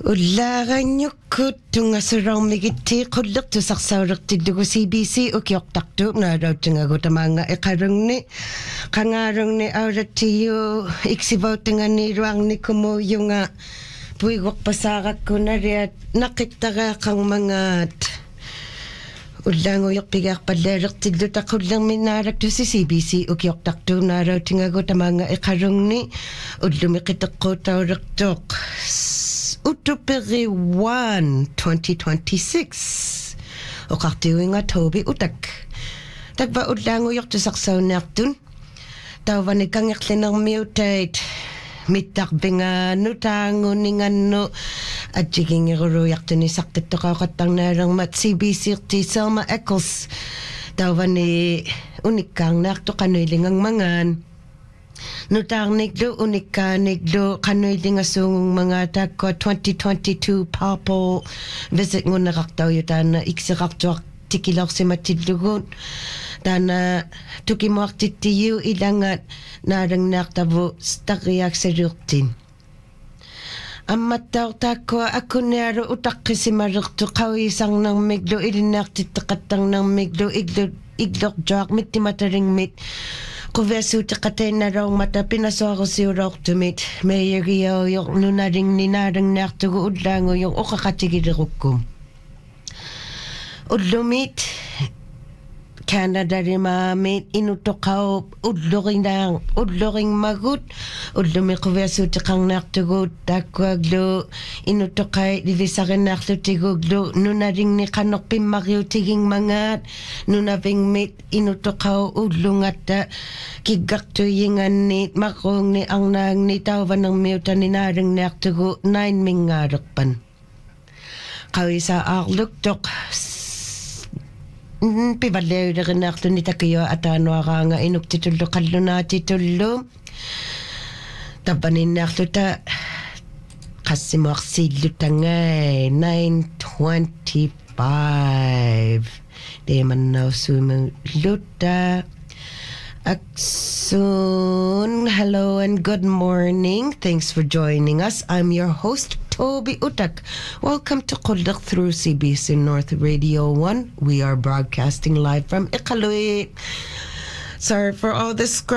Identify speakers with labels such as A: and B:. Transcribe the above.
A: Ullaranyukkut tungasuraumigiti qullertusarsaullertillugu CBC ukiortartu naalautingagutamanga iqarungni qangaarungni aulattiyu iksivautinganiluarnikumu yunga puigorpasaaqakkunariat naqittaraaqarmangaat уллаангуйерпигаарпаллаалертиллу тақуллерминнаалактуси CBC укиортарту наалаутингаgutamanga иқарungni уллуми қитеққуутаулертооқ Utuperi 1 2026 Oqartiuinga Toby utak Takba ullanguyortusarsaunniartun Tauvani kangerlinermiutait mittarbinga nutaanguningannu atjigingeruluyartuni sartattoqaoqattarnaalermat CBC-irti Selma Eccles Tauvani unikkaarnaartoqanuilingangmangaan Nutaarniklu unikkaanniklu qanuilingassuungungmanga taakkua 2022 Purple Visit ngunneqartaujutaana iksiqartuaq tikilorsimatilluguun taana tukimuartittiyu ilangat naalangnaartavu starriaaksaluurtin амматтаортааккуа аккунниалу утаққисималерту қауисарнэрмиглу илиннаартиттеқаттарнэрмиглу иглоржаақ миттиматалингмит quvasuutiqatainnaluarmata pinasuarusiulortumit meeyagiyauyor nunalingninaalangnaartugu ullaanguyor uqaqatigilerukkum ullumit Canada-rimaamit inutoqaup ulluringmagut ullumi quvasuutiqarnaartugut taakkuaglu inutoqai lilisarinnаарlutiguglu nunalingni qanorpimmariutigingmangaat nunavingmit inutoqau ullungatta kiggartuyinganniit marruungni arnaangni tauvanermiutaninaalangnaartugu 9 mingaalerpan qawisa aarluktoq pivalleulerinnaarluni takiyo ataanuaraanga inuktitullu qallunaatitullu tappaninnaarluta qassimuarsiillutangai 9:25 deemannausuimulutta Aksun, hello and good morning. Thanks for joining us. I'm your host, Toby Utak. Welcome to Qulliq through CBC North Radio 1. We are broadcasting live from Iqaluit. Sorry for all this